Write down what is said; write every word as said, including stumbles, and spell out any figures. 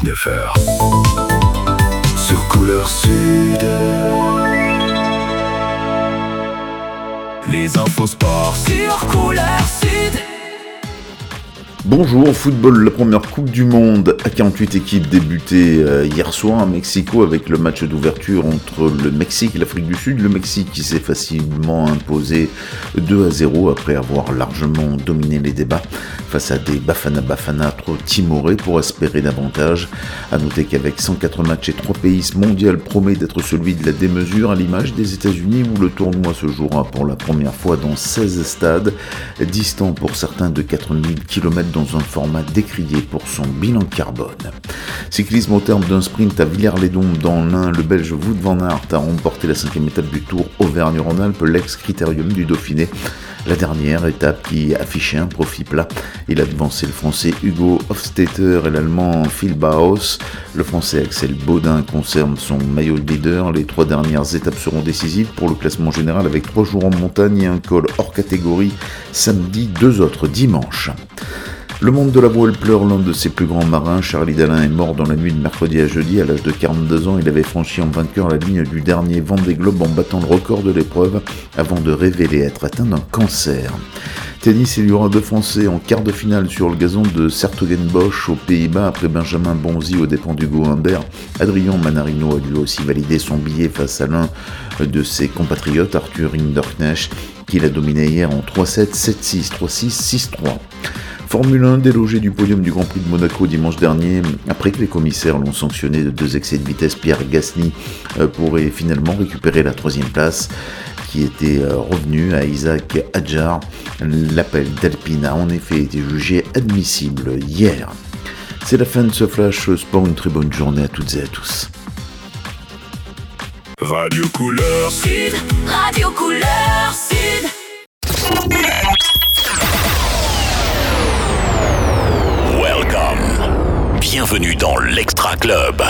dix-neuf heures. Sur Couleur Sud. Les infos sport sur Couleur Sud. Bonjour, football, la première Coupe du Monde à quarante-huit équipes débutée euh, hier soir à Mexico avec le match d'ouverture entre le Mexique et l'Afrique du Sud. Le Mexique qui s'est facilement imposé deux à zéro après avoir largement dominé les débats face à des Bafana Bafana trop timorés pour espérer davantage. A noter qu'avec cent quatre matchs et trois pays, ce mondial promet d'être celui de la démesure à l'image des États-Unis où le tournoi se jouera pour la première fois dans seize stades, distants pour certains de quatre mille kilomètres dans un format décrié pour son bilan carbone. Cyclisme au terme d'un sprint à Villars-les-Dombes dans l'Ain, le Belge Wout van Aert a remporté la cinquième étape du Tour Auvergne-Rhône-Alpes, l'ex-critérium du Dauphiné. La dernière étape qui affichait un profit plat. Il a devancé le français Hugo Hofstetter et l'allemand Phil Bauhaus. Le français Axel Baudin conserve son maillot de leader. Les trois dernières étapes seront décisives pour le classement général avec trois jours en montagne et un col hors catégorie samedi, deux autres dimanche. Le monde de la voile pleure l'un de ses plus grands marins. Charlie Dalin est mort dans la nuit de mercredi à jeudi. À l'âge de quarante-deux ans, il avait franchi en vainqueur la ligne du dernier Vendée Globe en battant le record de l'épreuve avant de révéler être atteint d'un cancer. Tennis, il y aura deux Français en quart de finale sur le gazon de 's-Hertogenbosch aux Pays-Bas après Benjamin Bonzi aux dépens d'Hugo Humbert. Adrien Manarino a lui aussi validé son billet face à l'un de ses compatriotes, Arthur Hinderknecht, qu'il a dominé hier en trois sept, sept six, trois six, six trois. Formule un, délogé du podium du Grand Prix de Monaco dimanche dernier, après que les commissaires l'ont sanctionné de deux excès de vitesse, Pierre Gasly pourrait finalement récupérer la troisième place qui était revenue à Isaac Hadjar. L'appel d'Alpine a en effet été jugé admissible hier. C'est la fin de ce Flash Sport, une très bonne journée à toutes et à tous. Radio Couleur Sud. Radio Couleur Sud. Bienvenue dans l'Extra Club.